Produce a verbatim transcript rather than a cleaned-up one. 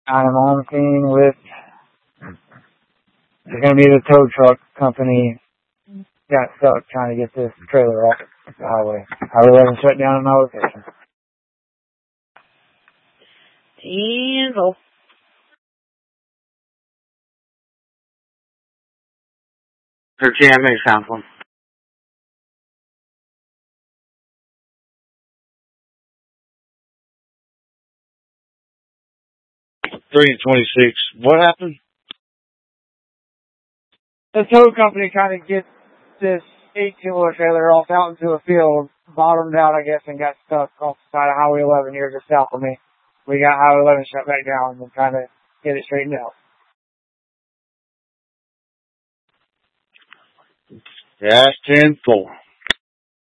I'm on scene with, it's going to be the tow truck company got stuck trying to get this trailer off the highway. Highway eleven shut down in my location. Diesel. Her G M A found one. Three and twenty-six. What happened? The tow company trying to get this eighteen-wheeler trailer off out into a field, bottomed out, I guess, and got stuck off the side of Highway eleven here just south of me. We got Highway eleven shut back down and trying to get it straightened out. Dash ten four.